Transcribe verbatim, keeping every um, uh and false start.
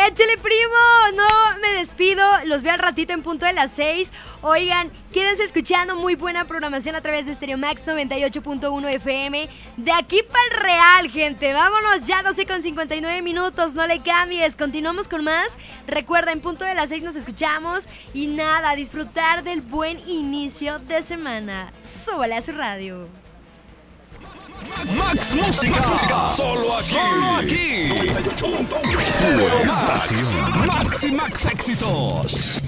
Échale, primo, no me despido, los veo al ratito en punto de las seis. Oigan, quédense escuchando muy buena programación a través de Stereo Max noventa y ocho punto uno F M. De aquí para el real, gente, vámonos ya, doce con cincuenta y nueve minutos, no le cambies, continuamos con más. Recuerda, en punto de las seis nos escuchamos y nada, disfrutar del buen inicio de semana. Súbale a su radio. Max Música, Max Música, solo aquí, solo aquí. Tu estación. Max y Max éxitos.